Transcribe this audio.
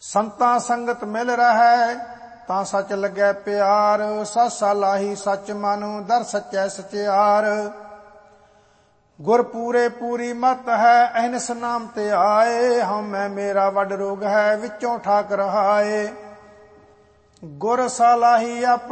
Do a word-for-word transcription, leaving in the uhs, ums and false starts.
ਸੰਤਾਂ ਸੰਗਤ ਮਿਲ ਰਹੈ ਤਾਂ ਸੱਚ ਲੱਗੈ ਪਿਆਰ। ਸਾਸਾ ਲਾਹੀ ਸੱਚ ਮਨ ਦਰ ਸੱਚੈ ਸਚਿਆਰ। ਗੁਰ ਪੂਰੇ ਪੂਰੀ ਮਤ ਹੈ ਅਹਨਿਸ ਨਾਮ ਤੇ ਆਏ। ਹਉਮੈ ਮੇਰਾ ਵੱਡ ਰੋਗ ਹੈ ਵਿੱਚੋਂ ਠਾਕ ਰਹਾਏ। ਗੁਰ ਸਾਲਾਹੀ